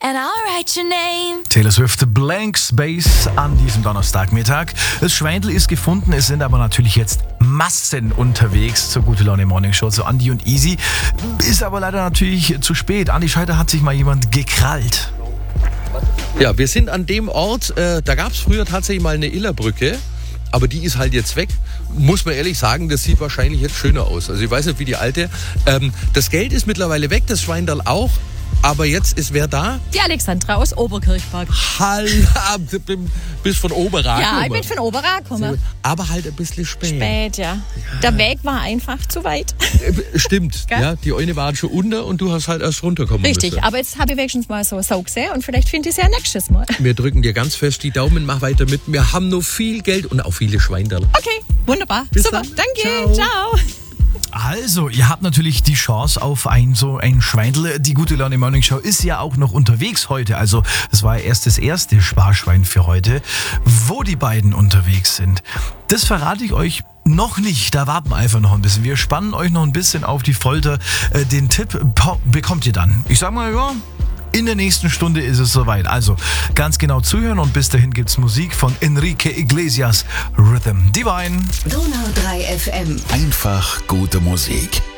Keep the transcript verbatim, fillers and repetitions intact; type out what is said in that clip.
and I'll write your name. Taylor Swift, Blank Space an diesem Donnerstagmittag. Das Schweindel ist gefunden, es sind aber natürlich jetzt Massen unterwegs zur Gute Laune Morning Show, zu Andi und Easy. Ist aber leider natürlich zu spät. Andi Scheider hat sich mal jemand gekrallt. Ja, wir sind an dem Ort, äh, da gab es früher tatsächlich mal eine Illerbrücke, aber die ist halt jetzt weg. Muss man ehrlich sagen, das sieht wahrscheinlich jetzt schöner aus. Also ich weiß nicht, wie die alte. Ähm, das Geld ist mittlerweile weg, das Schweindal auch. Aber jetzt ist wer da? Die Alexandra aus Oberkirchberg. Halla, bist von Oberrad. Ja, ich bin von Oberrad gekommen. Aber halt ein bisschen spät. Spät, ja. Der Weg war einfach zu weit. Stimmt, Gell? ja. Die eine waren schon unter und du hast halt erst runterkommen Richtig, müssen. aber jetzt habe ich wenigstens mal so Sau gesehen und vielleicht finde ich es ja nächstes Mal. Wir drücken dir ganz fest die Daumen, mach weiter mit. Wir haben noch viel Geld und auch viele Schweinderl. Okay, wunderbar. Bis Super, dann. danke. Ciao. Ciao. Also, ihr habt natürlich die Chance auf ein so ein Schweindel. Die Gute Laune Morning Show ist ja auch noch unterwegs heute. Also, das war ja erst das erste Sparschwein für heute. Wo die beiden unterwegs sind, das verrate ich euch noch nicht. Da warten wir einfach noch ein bisschen. Wir spannen euch noch ein bisschen auf die Folter. Äh, den Tipp po- bekommt ihr dann. Ich sag mal, ja, in der nächsten Stunde ist es soweit. Also, ganz genau zuhören und bis dahin gibt's Musik von Enrique Iglesias, Rhythm Divine. Donau drei F M. Einfach gute Musik.